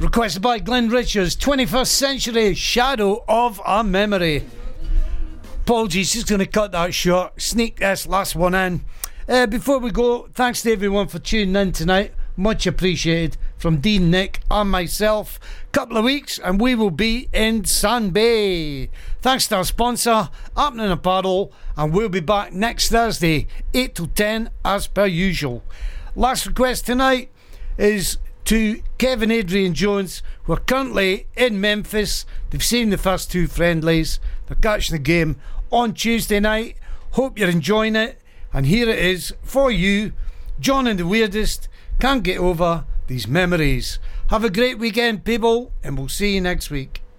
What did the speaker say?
Requested by Glenn Richards, 21st Century, Shadow of a Memory. Apologies, just going to cut that short. Sneak this last one in. Before we go, thanks to everyone for tuning in tonight. Much appreciated from Dean, Nick and myself. Couple of weeks and we will be in Sandbay. Thanks to our sponsor, Happening Apparel, and we'll be back next Thursday, 8 to 10 as per usual. Last request tonight is to Kevin Adrian Jones, who are currently in Memphis. They've seen the first two friendlies. They're catching the game on Tuesday night. Hope you're enjoying it. And here it is for you, John and the Weirdest. Can't get over these memories. Have a great weekend, people, and we'll see you next week.